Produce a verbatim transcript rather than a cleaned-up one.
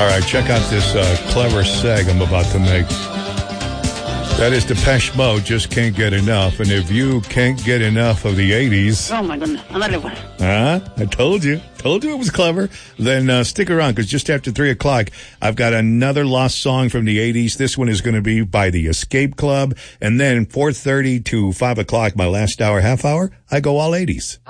All right, check out this uh, clever seg I'm about to make. That is Depeche Mode, Just Can't Get Enough. And if you can't get enough of the eighties... Oh, my goodness. Huh? I told you. Told you it was clever. Then uh, stick around, because just after three o'clock, I've got another lost song from the eighties. This one is going to be by the Escape Club. And then four thirty to five o'clock, my last hour, half hour, I go all eighties.